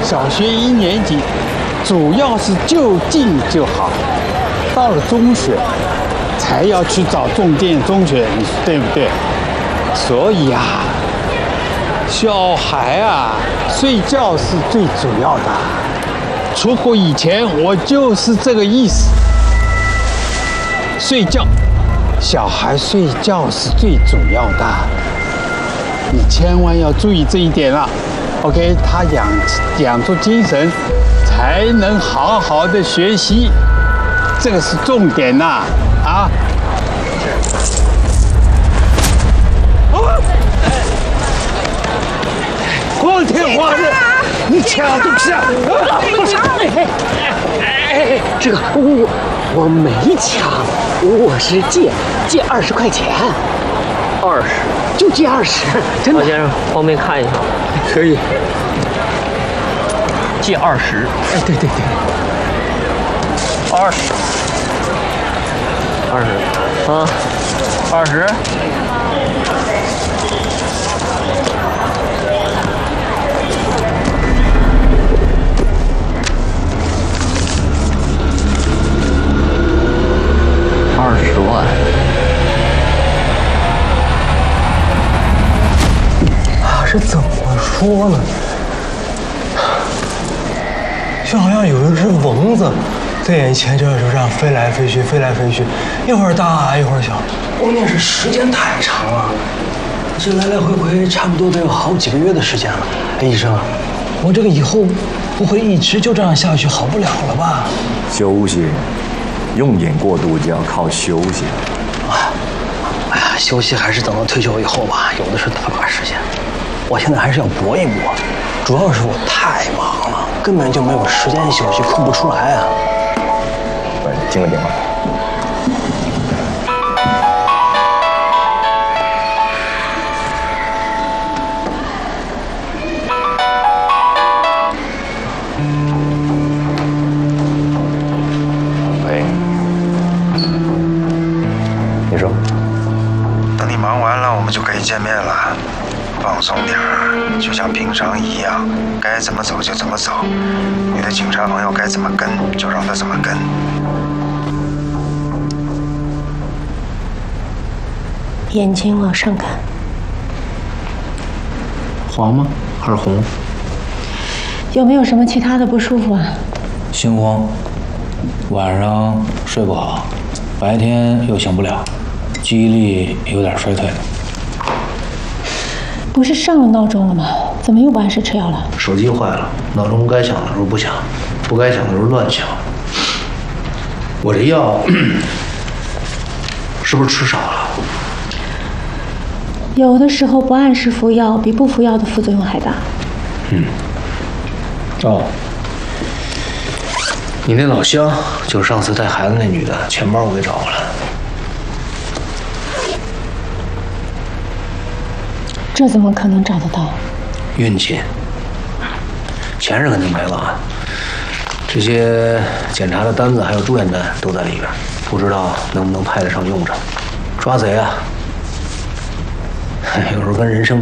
小学1年级，主要是就近就好，到了中学才要去找重点中学，对不对？所以啊，小孩啊，睡觉是最主要的。出国以前我就是这个意思，睡觉，小孩睡觉是最主要的，你千万要注意这一点了。OK， 他养出精神，才能好好的学习，这个是重点呐！啊！光天化日，你抢东西啊！ 这个我没抢，我是借20块钱，20就借20，真的。 老先生，方便看一下吗？ 可以。 借20。 哎，对，20 啊，20。20万。 啊，这怎么说呢？就好像有一只蚊子在眼前就这样飞来飞去，一会儿大一会儿小，关键是时间太长了，这来来回回差不多得有好几个月的时间了。哎，医生，我这个以后不会一直就这样下去，好不了了吧？ 休息，用眼过度就要靠休息。 哎呀，休息还是等到退休以后吧，有的是大把时间。我现在还是要搏一搏，主要是我太忙了，根本就没有时间休息，空不出来啊。 喂，接个电话。喂，你说。 等你忙完了，我们就可以见面了。放松点儿，就像平常一样，该怎么走就怎么走。你的警察朋友该怎么跟就让他怎么跟。 眼睛往上看。 黄吗？还是红？ 有没有什么其他的不舒服啊？ 心慌，晚上睡不好，白天又醒不了，记忆力有点衰退。 不是上了闹钟了吗？怎么又不按时吃药了？ 手机坏了，闹钟该响的时候不响，不该响的时候乱响。我这药是不是吃少了？ 有的时候不按时服药，比不服药的副作用还大。 哦，你那老乡就是上次带孩子那女的，钱包我给找回来了。 这怎么可能找得到？ 运气，钱是肯定没了啊。这些检查的单子还有住院单都在里边，不知道能不能派得上用场。抓贼啊，有时候跟人生